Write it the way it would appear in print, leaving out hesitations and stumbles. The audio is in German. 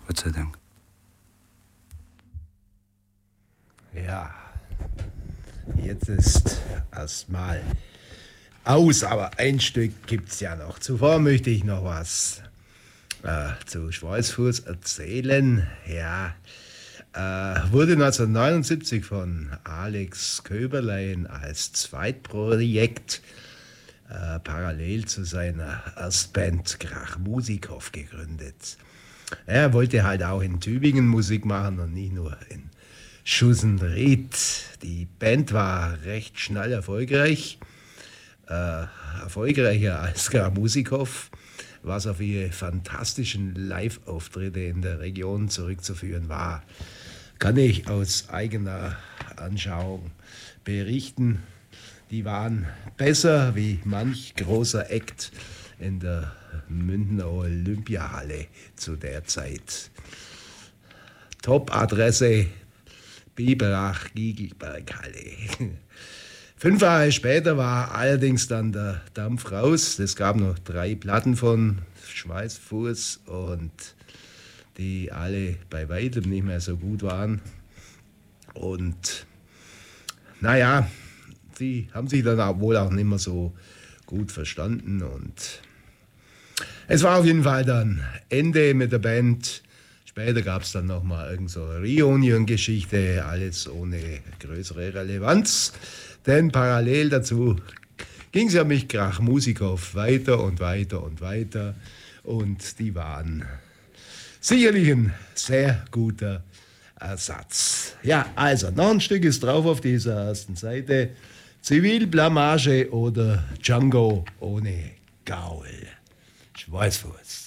Gott sei Dank. Ja, jetzt ist erstmal aus, aber ein Stück gibt's ja noch. Zuvor möchte ich noch was zu Schweißfuß erzählen. Ja, wurde 1979 von Alex Köberlein als Zweitprojekt parallel zu seiner Erstband Krach Musikhof gegründet. Er wollte halt auch in Tübingen Musik machen und nicht nur in Schussenried. Die Band war recht schnell erfolgreich, erfolgreicher als Krach Musikhof, was auf ihre fantastischen Live-Auftritte in der Region zurückzuführen war. Kann ich aus eigener Anschauung berichten. Die waren besser wie manch großer Act in der Münchner Olympiahalle zu der Zeit. Top-Adresse Biberach-Giegelberg-Halle. 5 Jahre später war allerdings dann der Dampf raus. Es gab noch 3 Platten von Schweißfuß und die alle bei weitem nicht mehr so gut waren. Und naja, sie haben sich dann auch wohl auch nicht mehr so gut verstanden. Und es war auf jeden Fall dann Ende mit der Band. Später gab es dann nochmal irgend so eine Reunion-Geschichte, alles ohne größere Relevanz. Denn parallel dazu ging es ja mit Krach Musikhof weiter und weiter und weiter. Und die waren sicherlich ein sehr guter Ersatz. Ja, also, noch ein Stück ist drauf auf dieser ersten Seite. Zivilblamage oder Django ohne Gaul. Schweißfuß.